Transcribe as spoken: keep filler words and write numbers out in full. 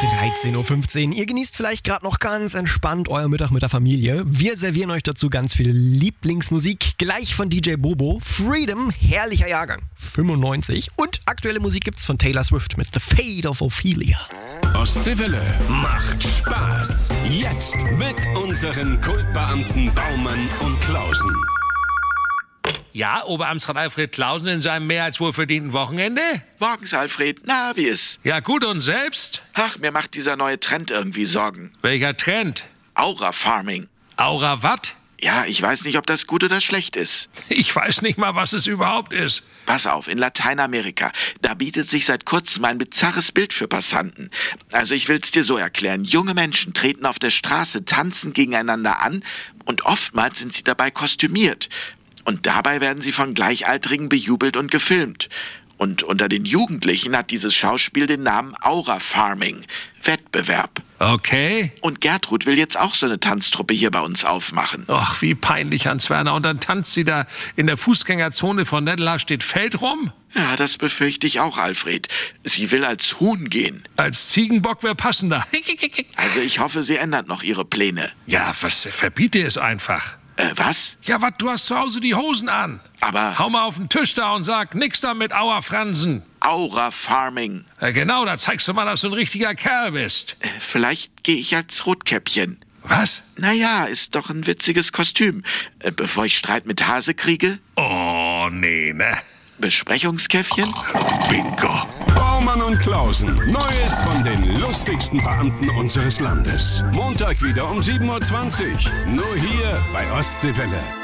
dreizehn Uhr fünfzehn. Ihr genießt vielleicht gerade noch ganz entspannt euer Mittag mit der Familie. Wir servieren euch dazu ganz viel Lieblingsmusik. Gleich von D J Bobo. Freedom, herrlicher Jahrgang, fünfundneunzig. Und aktuelle Musik gibt's von Taylor Swift mit The Fate of Ophelia. Ostseewelle macht Spaß. Jetzt mit unseren Kultbeamten Baumann und Klausen. Ja, Oberamtsrat Alfred Klausen in seinem mehr als wohlverdienten Wochenende? Morgens, Alfred. Na, wie ist? Ja, gut, und selbst? Ach, mir macht dieser neue Trend irgendwie Sorgen. Welcher Trend? Aura Farming. Aura wat? Ja, ich weiß nicht, ob das gut oder schlecht ist. Ich weiß nicht mal, was es überhaupt ist. Pass auf, in Lateinamerika, da bietet sich seit kurzem ein bizarres Bild für Passanten. Also ich will's dir so erklären. Junge Menschen treten auf der Straße, tanzen gegeneinander an und oftmals sind sie dabei kostümiert. Und dabei werden sie von Gleichaltrigen bejubelt und gefilmt. Und unter den Jugendlichen hat dieses Schauspiel den Namen Aura Farming. Wettbewerb. Okay. Und Gertrud will jetzt auch so eine Tanztruppe hier bei uns aufmachen. Ach, wie peinlich, Hans-Werner. Und dann tanzt sie da in der Fußgängerzone von Nettela steht Feld rum? Ja, das befürchte ich auch, Alfred. Sie will als Huhn gehen. Als Ziegenbock wäre passender. Also ich hoffe, sie ändert noch ihre Pläne. Ja, was, verbiete es einfach. Äh, was? Ja, was, du hast zu Hause die Hosen an. Aber... Hau mal auf den Tisch da und sag, nix da mit Aua Fransen. Aura Farming. Ja, genau, da zeigst du mal, dass du ein richtiger Kerl bist. Äh, vielleicht gehe ich als Rotkäppchen. Was? Naja, ist doch ein witziges Kostüm. Äh, bevor ich Streit mit Hase kriege. Oh, nee, ne? Besprechungskäffchen? Bingo. Baumann und Klausen. Neues von den lustigsten Beamten unseres Landes. Montag wieder um sieben Uhr zwanzig. Nur hier bei Ostseewelle.